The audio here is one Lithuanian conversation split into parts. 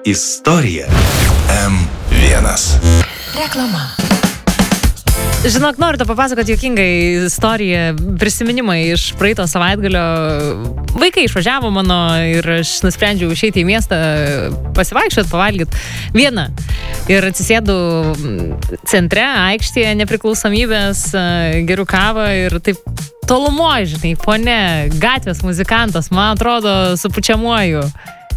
Istorija M1. Reklama. Žinok, noriu tau papasakoti juokingą istoriją, prisiminimą iš praeito savaitgalio. Vaikai išvažiavo mano ir aš nusprendžiau išeiti į miestą, pasivaikščioti, pavalgyti vieną. Ir atsisėdu centre, aikštėje Nepriklausomybės, geriu kavą ir taip tolumoje, žinai, ponia, gatvės muzikantas, man atrodo, su pučiamuoju.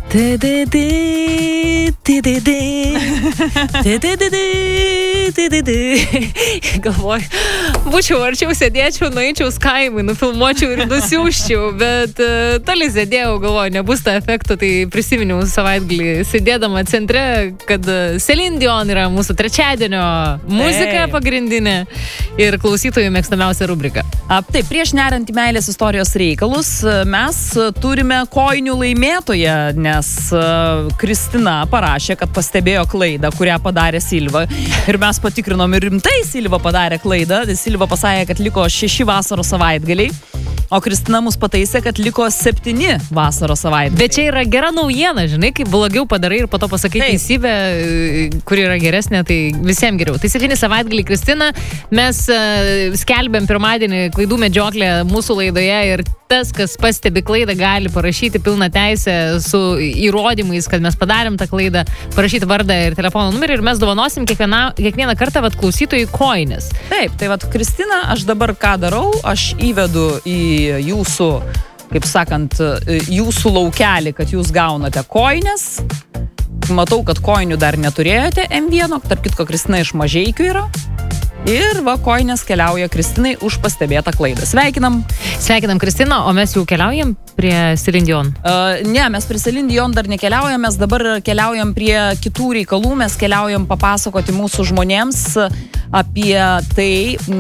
Galvoju, būčiau arčiau sėdėčiau, nueičiau Skaimui, nufilmuočiau ir nusiųščiau, bet toli sėdėjau, galvoju, nebus tą efektą, tai prisiminiau savaitgalį sėdėdama centre, kad Celine Dion yra mūsų trečiadienio muzika pagrindinė ir klausytojų mėgstamiausia rubrika. Taip, prieš neriant į meilės istorijos reikalus, mes turime kojinių laimėtoją, nes Kristina parašė, kad pastebėjo klaidą, kurią padarė Silva. Ir mes patikrinom ir rimtai Silva padarė klaidą. Silva pasakė, kad liko 6 vasaros savaitgaliai, o Kristina mus pataisė, kad liko 7 vasaros savaitgaliai. Bet čia yra gera naujiena, žinai, kaip blogiau padarai ir po to pasakai teisybę, kuri yra geresnė, tai visiems geriau. Tai 7 savaitgaliai, Kristina, mes skelbėm pirmadienį klaidų medžioklę mūsų laidoje ir tas, kas pastebi klaidą, gali parašyti pilną teisę su įrodymais, kad mes padarėm tą klaidą, parašyti vardą ir telefono numerį ir mes dovanosim kiekvieną kartą klausytojai kojines. Taip, tai Kristina, aš dabar ką darau, aš įvedu į jūsų, kaip sakant, jūsų laukelį, kad jūs gaunate kojines. Matau, kad kojinių dar neturėjote M1, tarp kitko Kristina iš Mažeikių yra. Ir kojinės keliauja Kristinai už pastebėtą klaidą. Sveikinam. Sveikinam, Kristina, o mes jau keliaujam prie Celine Dion. Ne, mes prie Celine Dion dar nekeliaujam, mes dabar keliaujam prie kitų reikalų, mes keliaujam papasakoti mūsų žmonėms apie tai,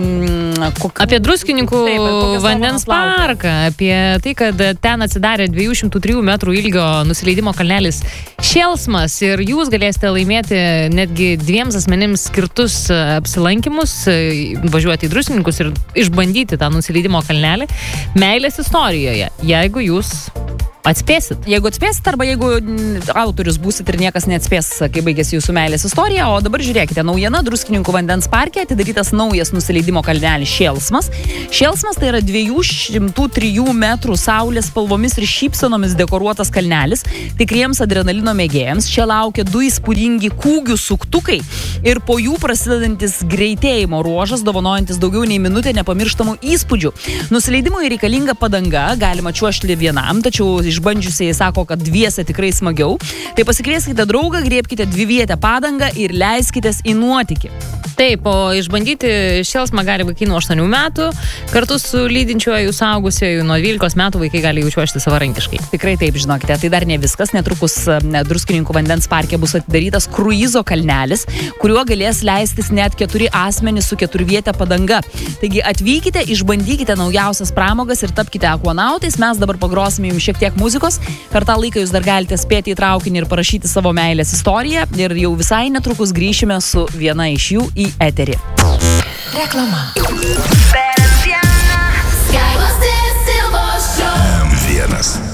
apie Druskininkų vandens parką, apie tai, kad ten atsidarė 203 metrų ilgio nusileidimo kalnelis Šėlsmas ir jūs galėsite laimėti netgi 2 asmenims skirtus apsilankimus, važiuoti į Druskininkus ir išbandyti tą nusileidimo kalnelį meilės istorijoje, jeigu jūs atspėsit. Jeigu atspėsit arba jeigu autorius būsit ir niekas neatspės, kai baigėsi jūsų meilės istorija. O dabar žiūrėkite, naujiena Druskininkų vandens parke atidarytas naujas nusileidimo kalnelis Šėlsmas. Šėlsmas tai yra 203 metrų saulės spalvomis ir šypsenomis dekoruotas kalnelis tikriems adrenalino mėgėjams. Čia laukia 2 įspūdingi kūgių suktukai ir po jų prasidedantis greitėjimo ruožas, dovanojantis daugiau nei minutę nepamirštamų įspūdžių. Nusileidimui reikalinga padanga, galima čiuožti vienam, tačiau išbandžiusiai sako, kad 2 tikrai smagiau. Tai pasikvieskite draugą, griebkite 2-vietę padangą ir leiskitės į nuotykį. Taip, o išbandyti Šėlsmą gali vaikai nuo 8 metų, kartu su lydinčiuoju suaugusiuoju nuo 12 metų vaikai gali jau čiuožti savarankiškai. Tikrai taip, žinokite, tai dar ne viskas. Netrukus Druskininkų vandens parke bus atidarytas kruizo kalnelis, kuriuo galės leistis net 4 asmenys su 4-viete padanga. Taigi atvykite, išbandykite naujausias pramogas ir tapkite akvonautais. Mes dabar pagrosime jums šiek tiek muzikos. Per tą laiką jūs dar galite spėti į traukinį ir parašyti savo meilės istoriją. Ir jau visai netrukus grįšime su viena iš jų į eterį. Reklama. M1.